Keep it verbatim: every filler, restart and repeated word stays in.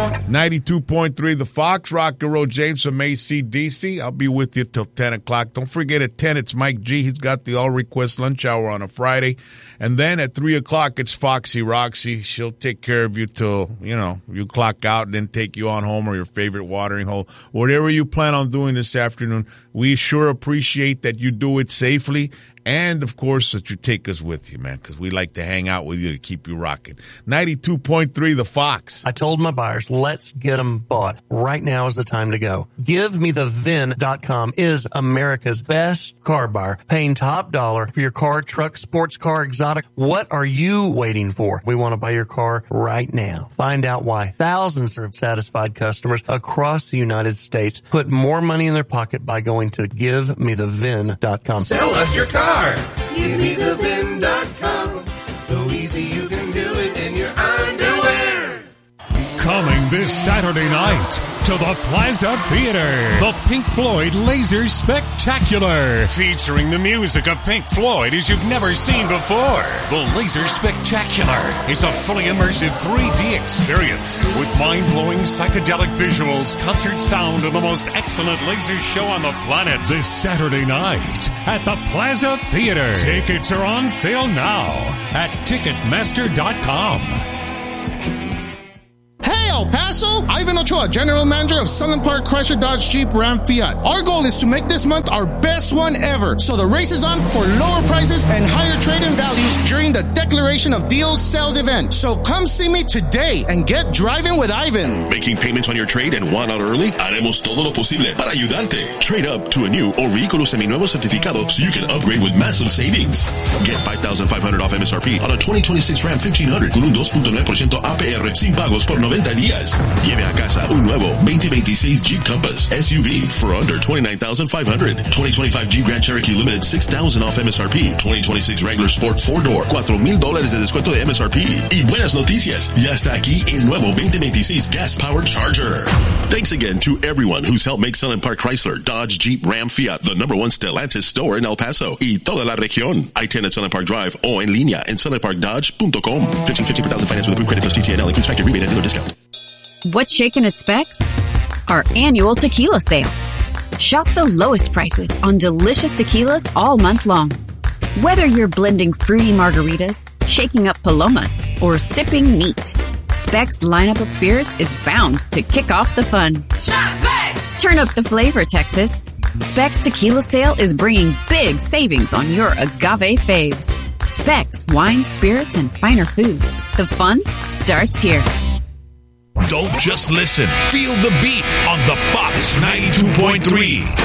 ninety-two point three The Fox, Rock and Roll James from A C D C. I'll be with you till ten o'clock. Don't forget at ten, it's Mike G. He's got the all-request lunch hour on a Friday. And then at three o'clock, it's Foxy Roxy. She'll take care of you till, you know, you clock out and then take you on home or your favorite watering hole. Whatever you plan on doing this afternoon, we sure appreciate that you do it safely. And, of course, that you take us with you, man, because we like to hang out with you to keep you rocking. ninety-two point three The Fox. I told my buyers, let's get them bought. Right now is the time to go. Give Me The V I N dot com is America's best car buyer, paying top dollar for your car, truck, sports car, exotic. What are you waiting for? We want to buy your car right now. Find out why thousands of satisfied customers across the United States put more money in their pocket by going to Give Me The V I N dot com. Sell us your car. Give Me The V I N dot com. So easy you can do it in your underwear. Coming this Saturday night to the Plaza Theater, the Pink Floyd Laser Spectacular, featuring the music of Pink Floyd as you've never seen before. The Laser Spectacular is a fully immersive three D experience with mind-blowing psychedelic visuals, concert sound, and the most excellent laser show on the planet. This Saturday night at the Plaza Theater. Tickets are on sale now at Ticketmaster dot com. El Paso, Ivan Ochoa, General Manager of Sunland Park Chrysler Dodge Jeep Ram Fiat. Our goal is to make this month our best one ever. So the race is on for lower prices and higher trade-in values during the Declaration of Deals sales event. So come see me today and get driving with Ivan. Making payments on your trade and want out early? Haremos todo lo posible para ayudarte. Trade up to a new or vehículo seminuevo certificado so you can upgrade with massive savings. Get five thousand five hundred dollars off M S R P on a twenty twenty-six Ram fifteen hundred con un two point nine percent A P R sin pagos por noventa días. Lleve a casa un nuevo twenty twenty-six Jeep Compass S U V for under twenty-nine thousand five hundred dollars. twenty twenty-five Jeep Grand Cherokee Limited six thousand dollars off M S R P. twenty twenty-six Wrangler Sport four door four mil dólares de descuento de M S R P. Y buenas noticias, ya está aquí el nuevo twenty twenty-six Gas Powered Charger. Thanks again to everyone who's helped make Sunland Park Chrysler, Dodge, Jeep, Ram, Fiat the number one Stellantis store in El Paso y toda la región. I ten at Sunland Park Drive o en línea en sunland park dodge dot com. fifteen fifty per thousand finance with approved credit plus T T N L includes factory rebate and dealer discount. What's shaking at Specs? Our annual tequila sale. Shop the lowest prices on delicious tequilas all month long. Whether you're blending fruity margaritas, shaking up palomas, or sipping neat, Specs' lineup of spirits is bound to kick off the fun. Shop Specs! Turn up the flavor, Texas. Specs Tequila Sale is bringing big savings on your agave faves. Specs Wine, Spirits, and Finer Foods. The fun starts here. Don't just listen. Feel the beat on the Fox ninety-two point three.